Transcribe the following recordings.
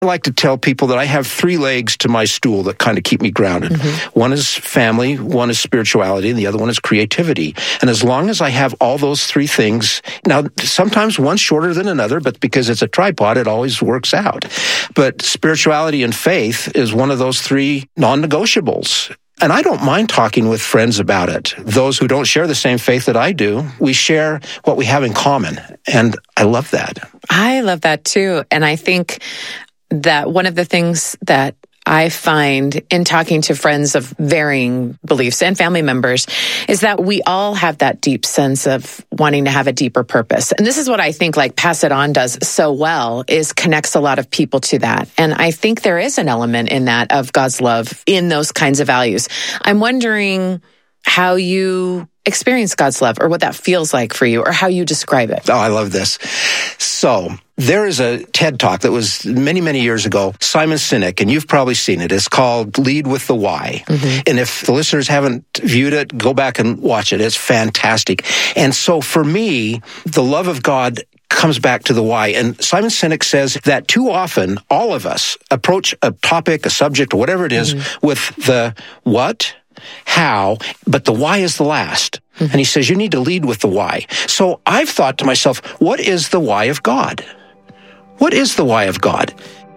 I like to tell people that I have 3 legs to my stool that kind of keep me grounded. One is family, one is spirituality, and the other one is creativity. And as long as I have all those 3 things, now sometimes one's shorter than another, but because it's a tripod, it always works out. But spirituality and faith is one of those 3 non-negotiables. And I don't mind talking with friends about it. Those who don't share the same faith that I do, we share what we have in common. And I love that. I love that too. And I think that one of the things that I find in talking to friends of varying beliefs and family members is that we all have that deep sense of wanting to have a deeper purpose. And this is what I think like Pass It On does so well, is connects a lot of people to that. And I think there is an element in that of God's love in those kinds of values. I'm wondering how you experience God's love or what that feels like for you or how you describe it. Oh, I love this. So there is a TED Talk that was many, many years ago, Simon Sinek, and you've probably seen it. It's called Lead with the Why. And if the listeners haven't viewed it, go back and watch it. It's fantastic. And so for me, the love of God comes back to the why. And Simon Sinek says that too often, all of us approach a topic, a subject, or whatever it is, with the what, how, but the why is the last. And he says, you need to lead with the why. So I've thought to myself, what is the why of God? What is the why of God?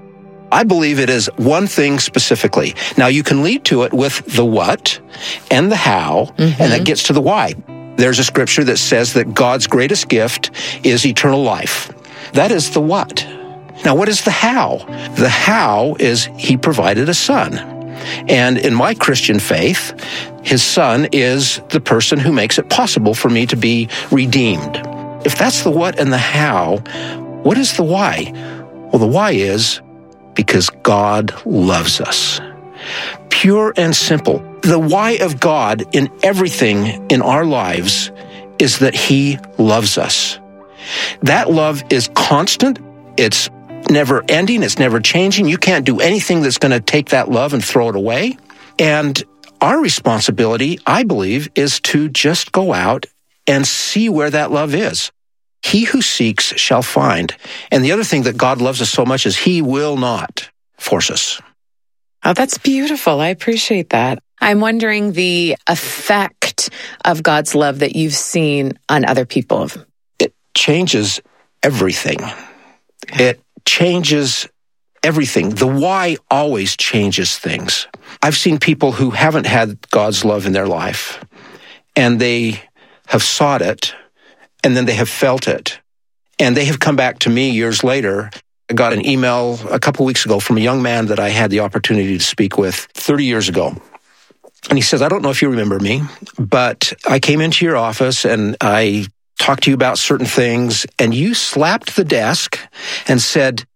I believe it is one thing specifically. Now, you can lead to it with the what and the how, and that gets to the why. There's a scripture that says that God's greatest gift is eternal life. That is the what. Now, what is the how? The how is he provided a son. And in my Christian faith, his son is the person who makes it possible for me to be redeemed. If that's the what and the how, what is the why? Well, the why is because God loves us. Pure and simple. The why of God in everything in our lives is that he loves us. That love is constant. It's never ending. It's never changing. You can't do anything that's going to take that love and throw it away. And our responsibility, I believe, is to just go out and see where that love is. He who seeks shall find. And the other thing that God loves us so much is he will not force us. Oh, that's beautiful. I appreciate that. I'm wondering the effect of God's love that you've seen on other people. It changes everything. It changes everything. The why always changes things. I've seen people who haven't had God's love in their life, and they have sought it, and then they have felt it. And they have come back to me years later. I got an email a couple weeks ago from a young man that I had the opportunity to speak with 30 years ago. And he says, I don't know if you remember me, but I came into your office and I talked to you about certain things, and you slapped the desk and said,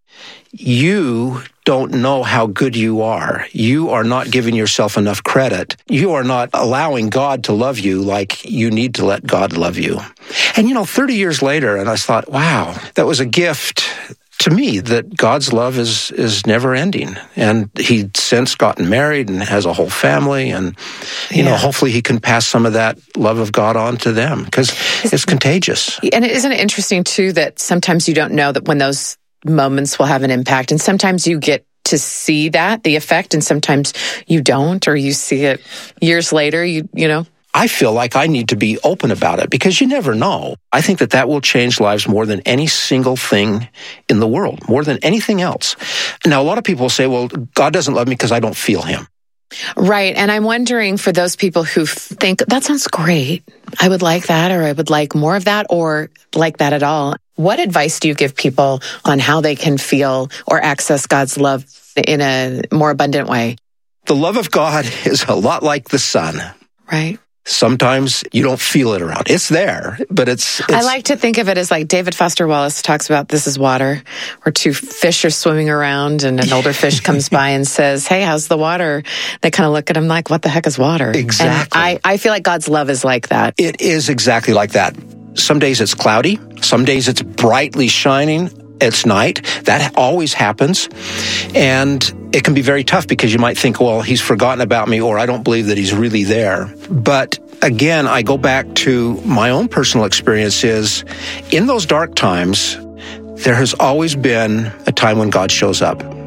you don't know how good you are. You are not giving yourself enough credit. You are not allowing God to love you like you need to let God love you. And 30 years later, and I thought, wow, that was a gift to me, that God's love is never ending. And he'd since gotten married and has a whole family. And, hopefully he can pass some of that love of God on to them, because it's contagious. And isn't it interesting, too, that sometimes you don't know that when those moments will have an impact. And sometimes you get to see that, the effect, and sometimes you don't, or you see it years later, you know. I feel like I need to be open about it, because you never know. I think that will change lives more than any single thing in the world, more than anything else. Now, a lot of people say, well, God doesn't love me because I don't feel him. Right. And I'm wondering, for those people who think, that sounds great, I would like that, or I would like more of that, or like that at all. What advice do you give people on how they can feel or access God's love in a more abundant way? The love of God is a lot like the sun. Right. Sometimes you don't feel it around. It's there, but it's... I like to think of it as like David Foster Wallace talks about, this is water, where 2 fish are swimming around and an older fish comes by and says, hey, how's the water? They kind of look at him like, what the heck is water? Exactly. And I feel like God's love is like that. It is exactly like that. Some days it's cloudy. Some days it's brightly shining. It's night. That always happens. And it can be very tough, because you might think, well, he's forgotten about me, or I don't believe that he's really there. But again, I go back to my own personal experiences. In those dark times, there has always been a time when God shows up.